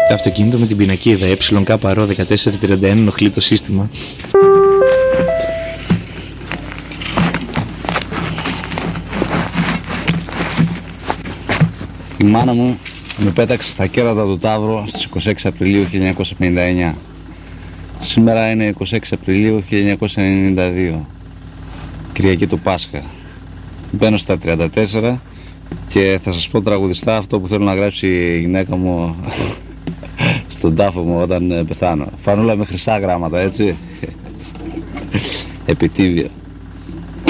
Το αυτοκίνητο με την πινακίδα ΕΚΡΟ 1431 ενοχλεί το σύστημα. Η μάνα μου με πέταξε στα κέρατα του Ταύρου στις 26 Απριλίου 1959. Σήμερα είναι 26 Απριλίου 1992, Κυριακή του Πάσχα. Μπαίνω στα 34 και θα σας πω τραγουδιστά αυτό που θέλω να γράψει η γυναίκα μου στον τάφο μου όταν πεθάνω. Φανούλα με χρυσά γράμματα, έτσι. Επιτίβια.